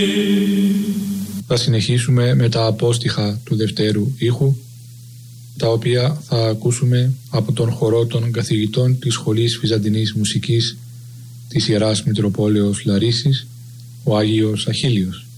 Θα συνεχίσουμε με τα απόστιχα του δευτέρου ήχου, τα οποία θα ακούσουμε από τον χορό των καθηγητών της Σχολής Βυζαντινής Μουσικής της Ιεράς Μητροπόλεως Λαρίσης, ο Άγιος Αχίλιος.